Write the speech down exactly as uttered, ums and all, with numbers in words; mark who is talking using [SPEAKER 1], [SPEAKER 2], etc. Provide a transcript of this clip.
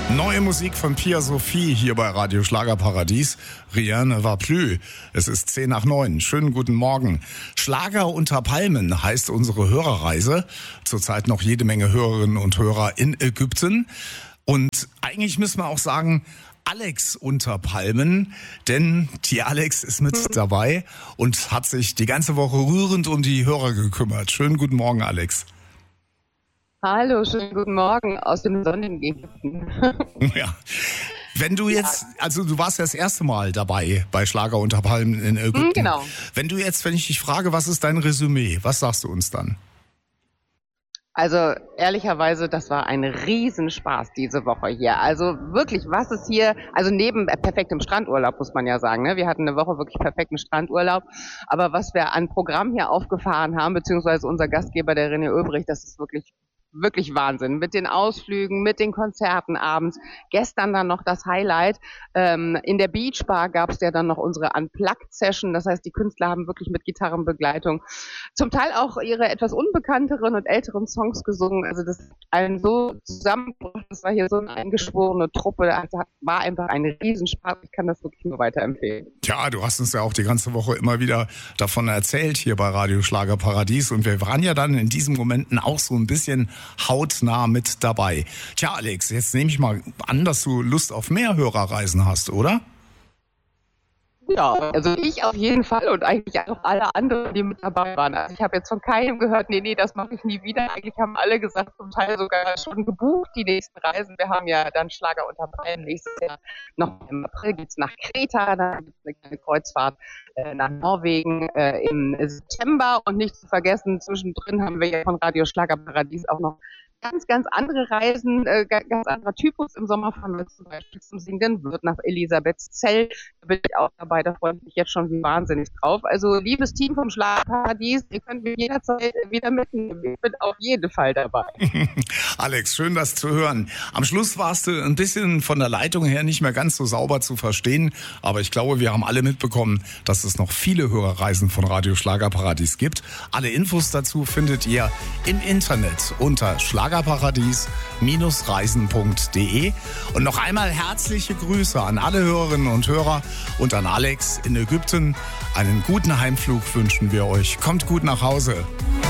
[SPEAKER 1] Neue Musik von Pia Sophie hier bei Radio Schlagerparadies. Rien ne va plus. Es ist zehn nach neun. Schönen guten Morgen. Schlager unter Palmen heißt unsere Hörerreise. Zurzeit noch jede Menge Hörerinnen und Hörer in Ägypten. Und eigentlich müssen wir auch sagen, Alex unter Palmen, denn die Alex ist mit dabei und hat sich die ganze Woche rührend um die Hörer gekümmert. Schönen guten Morgen, Alex.
[SPEAKER 2] Hallo, schönen guten Morgen aus dem sonnigen Ägypten.
[SPEAKER 1] Ja. Wenn du jetzt, also du warst ja das erste Mal dabei bei Schlager unter Palmen in Ägypten.
[SPEAKER 2] Genau.
[SPEAKER 1] Wenn du jetzt, wenn ich dich frage, was ist dein Resümee, was sagst du uns dann?
[SPEAKER 2] Also ehrlicherweise, das war ein Riesenspaß diese Woche hier. Also wirklich, was ist hier, also neben perfektem Strandurlaub muss man ja sagen, ne? Wir hatten eine Woche wirklich perfekten Strandurlaub, aber was wir an Programm hier aufgefahren haben, beziehungsweise unser Gastgeber, der René Ulbricht, das ist wirklich Wirklich Wahnsinn. Mit den Ausflügen, mit den Konzerten abends. Gestern dann noch das Highlight. Ähm, in der Beach Bar gab es ja dann noch unsere Unplugged-Session. Das heißt, die Künstler haben wirklich mit Gitarrenbegleitung zum Teil auch ihre etwas unbekannteren und älteren Songs gesungen. Also das ist ein so zusammengebracht. Das war hier so eine eingeschworene Truppe. Also war einfach ein Riesenspaß. Ich kann das wirklich nur weiterempfehlen.
[SPEAKER 1] Tja, du hast uns ja auch die ganze Woche immer wieder davon erzählt hier bei Radio Schlagerparadies. Und wir waren ja dann in diesen Momenten auch so ein bisschen hautnah mit dabei. Tja, Alex, jetzt nehme ich mal an, dass du Lust auf mehr Hörerreisen hast, oder?
[SPEAKER 2] Ja, also ich auf jeden Fall und eigentlich auch alle anderen, die mit dabei waren. Also ich habe jetzt von keinem gehört, nee, nee, das mache ich nie wieder. Eigentlich haben alle gesagt, zum Teil sogar schon gebucht, die nächsten Reisen. Wir haben ja dann Schlager unter Palmen nächstes Jahr. Noch im April geht's nach Kreta, dann gibt es eine kleine Kreuzfahrt äh, nach Norwegen äh, im September. Und nicht zu vergessen, zwischendrin haben wir ja von Radio Schlagerparadies auch noch ganz, ganz andere Reisen, äh, ganz anderer Typus. Im Sommer fahren wir zum Beispiel zum Singen wird nach Elisabethzell. Da bin ich auch dabei, da freue ich mich jetzt schon wie wahnsinnig drauf. Also, liebes Team vom Schlagerparadies, ihr könnt mich jederzeit wieder mitnehmen. Ich bin auf jeden Fall dabei.
[SPEAKER 1] Alex, schön, das zu hören. Am Schluss warst du ein bisschen von der Leitung her nicht mehr ganz so sauber zu verstehen, aber ich glaube, wir haben alle mitbekommen, dass es noch viele Hörerreisen von Radio Schlagerparadies gibt. Alle Infos dazu findet ihr im Internet unter schlagerparadies Bindestrich reisen punkt de. Und noch einmal herzliche Grüße an alle Hörerinnen und Hörer und an Alex in Ägypten. Einen guten Heimflug wünschen wir euch. Kommt gut nach Hause.